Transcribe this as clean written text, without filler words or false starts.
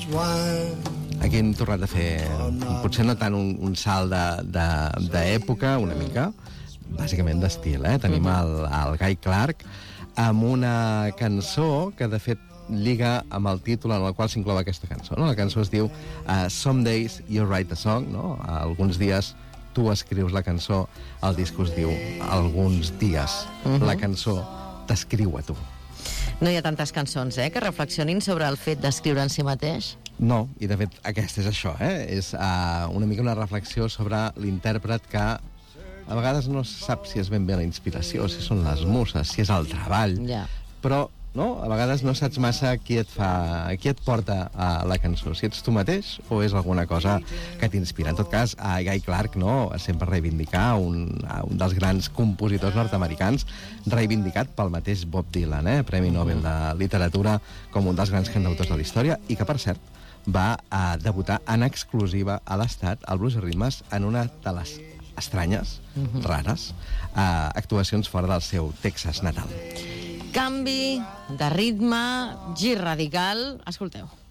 Aquí hem tornat a fer, potser no tant un salt d'època, una mica, bàsicament d'estil, Tenim el Guy Clark amb una cançó que, de fet, lliga amb el títol en el qual s'inclou aquesta cançó, no? La cançó es diu Some Days You Write a Song, no? Alguns dies tu escrius la cançó, el disc es diu Alguns dies la cançó t'escriu a tu. No hi ha tantes cançons, que reflexionin sobre el fet d'escriure en si mateix? No, i de fet aquesta és això, és una mica una reflexió sobre l'intèrpret que a vegades no sap si és ben bé la inspiració, si són les muses, si és el treball, però no? A vegades no saps massa qui et porta a la cançó, si ets tu mateix o és alguna cosa que t'inspira. En tot cas, Guy Clark, no? Sempre reivindicar un dels grans compositors nord-americans, reivindicat pel mateix Bob Dylan, Premi Nobel de Literatura, com un dels grans cantautors de la història, i que, per cert, va debutar en exclusiva a l'Estat, al Blues i Ritmes, en una de les estranyes, rares, actuacions fora del seu Texas natal. Canvi de ritme, gir radical. Escolteu.